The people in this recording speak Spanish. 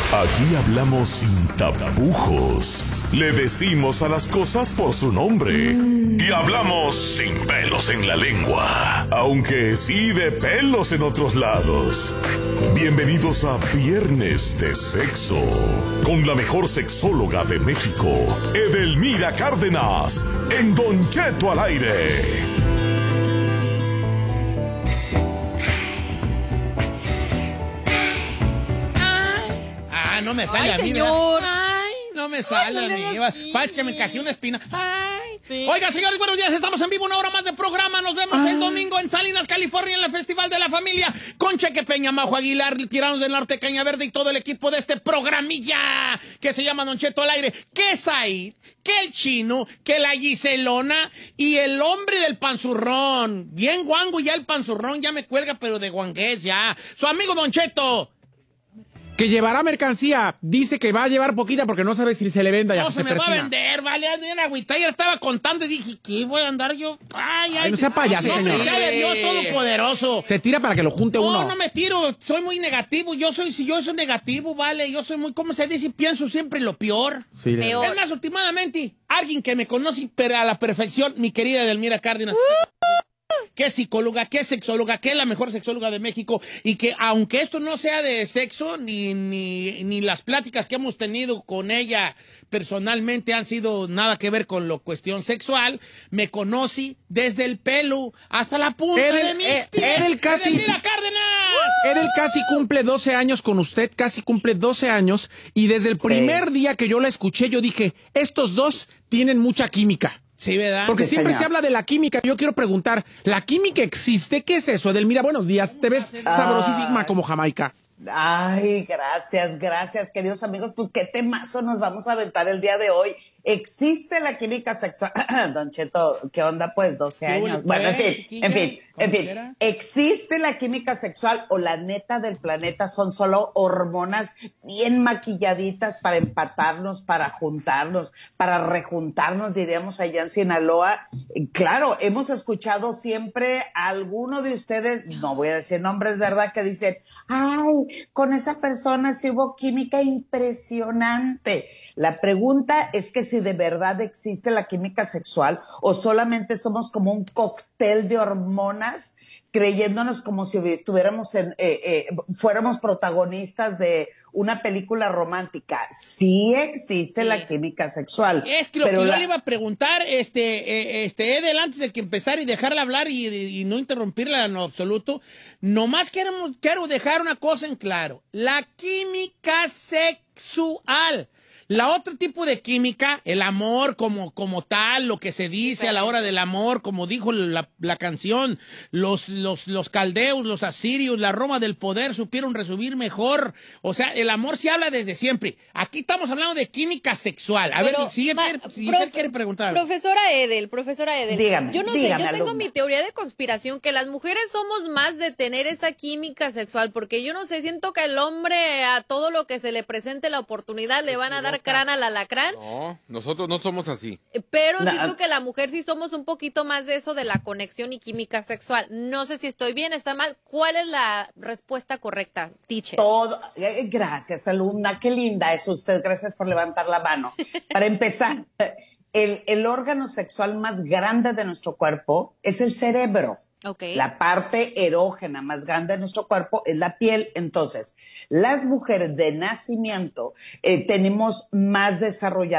Aquí hablamos sin tapujos. Le decimos a las cosas por su nombre. Y hablamos sin pelos en la lengua. Aunque sí de pelos en otros lados. Bienvenidos a Viernes de Sexo. Con la mejor sexóloga de México, Edelmira Cárdenas. En Don Cheto al aire. No me sale. Ay, a mí, señor. Ay, no me sale a mí. Es que me encajé una espina. Ay. Sí. Oiga, señores, buenos días. Estamos en vivo, una hora más de programa. Nos vemos el domingo en Salinas, California, en el Festival de la Familia. Con Cheque Peña, Majo Aguilar, Tiranos del Norte, Caña Verde y todo el equipo de este programilla que se llama Don Cheto al aire. Que Said, que el Chino, que la Giselona y el hombre del panzurrón. Bien guango ya el panzurrón, ya me cuelga, pero de guangués ya. Su amigo Don Cheto. Que llevará mercancía. Dice que va a llevar poquita porque no sabe si se le venda. Ya no se me va a vender, vale. Bien agüita. Ayer estaba contando y dije, ¿qué voy a andar yo? Ay, no sea payaso, señor. No, sea de Dios Todopoderoso. Se tira para que lo junte uno. No me tiro. Soy muy negativo. Si yo soy negativo, vale. Yo soy muy, ¿cómo se dice? Pienso siempre lo peor. Sí, peor. Es más, últimamente, alguien que me conoce a la perfección, mi querida Edelmira Cárdenas. Que es psicóloga, que es sexóloga, que es la mejor sexóloga de México y que aunque esto no sea de sexo, ni las pláticas que hemos tenido con ella personalmente han sido nada que ver con la cuestión sexual, me conoce desde el pelo hasta la punta de mis pies. ¡Edelmira Cárdenas! Edel casi cumple 12 años con usted, casi cumple 12 años y desde el primer día que yo la escuché yo dije, estos dos tienen mucha química. Sí, ¿verdad? Porque sí, siempre señor. se habla de la química. Yo quiero preguntar, ¿la química existe? ¿Qué es eso? Edelmira, buenos días. Te ves sabrosísima como Jamaica. Ay, gracias, queridos amigos. Pues qué temazo nos vamos a aventar el día de hoy. ¿Existe la química sexual? Don Cheto, ¿qué onda pues? 12 años. Bueno, en fin. ¿Existe la química sexual o la neta del planeta son solo hormonas bien maquilladitas para empatarnos, para juntarnos, para rejuntarnos, diríamos allá en Sinaloa? Claro, hemos escuchado siempre a alguno de ustedes, no voy a decir nombres, ¿verdad? Que dicen, ay, con esa persona sí hubo química impresionante. La pregunta es que si de verdad existe la química sexual o solamente somos como un cóctel de hormonas creyéndonos como si estuviéramos fuéramos protagonistas de una película romántica. Sí existe la química sexual. Es que lo que yo le iba a preguntar, Edel, antes de que empezar y dejarla hablar y no interrumpirla en lo absoluto, nomás quiero dejar una cosa en claro. La química sexual. La otro tipo de química, el amor como tal, lo que se dice a la hora del amor, como dijo la canción, los caldeos, los asirios, la Roma del poder supieron resumir mejor. O sea, el amor se habla desde siempre. Aquí estamos hablando de química sexual. A ver, si usted quiere preguntar. Profesora Edel. Dígame, yo tengo mi teoría de conspiración, que las mujeres somos más de tener esa química sexual, porque yo no sé, siento que el hombre a todo lo que se le presente la oportunidad le van a dar crán al alacrán. No, nosotros no somos así. Pero siento que la mujer sí somos un poquito más de eso, de la conexión y química sexual. No sé si estoy bien, está mal. ¿Cuál es la respuesta correcta, teacher? Gracias, alumna. Qué linda es usted. Gracias por levantar la mano. Para empezar, el órgano sexual más grande de nuestro cuerpo es el cerebro. Okay. La parte erógena más grande de nuestro cuerpo es la piel. Entonces, las mujeres de nacimiento tenemos más desarrollado